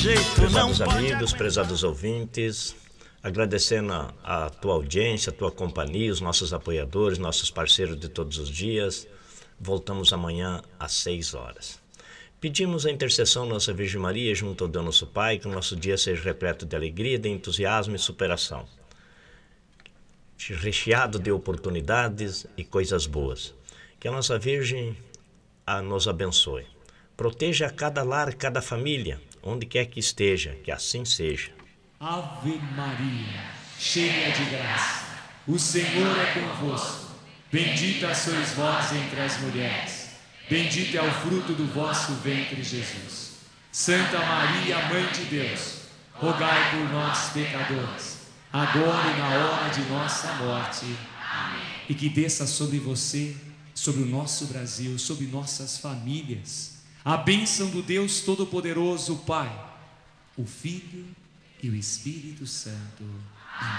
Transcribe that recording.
Prezados amigos, prezados ouvintes, agradecendo a tua audiência, a tua companhia, os nossos apoiadores, nossos parceiros de todos os dias. Voltamos amanhã às 6 horas. Pedimos a intercessão da nossa Virgem Maria junto ao Deus nosso Pai, que o nosso dia seja repleto de alegria, de entusiasmo e superação, recheado de oportunidades e coisas boas. Que a nossa Virgem nos abençoe. Proteja cada lar, cada família, onde quer que esteja, que assim seja. Ave Maria, cheia de graça, o Senhor é convosco. Bendita sois vós entre as mulheres, bendito é o fruto do vosso ventre, Jesus. Santa Maria, Mãe de Deus, rogai por nós, pecadores, agora e na hora de nossa morte. Amém. E que desça sobre você, sobre o nosso Brasil, sobre nossas famílias, a bênção do Deus Todo-Poderoso, o Pai, o Filho e o Espírito Santo. Amém.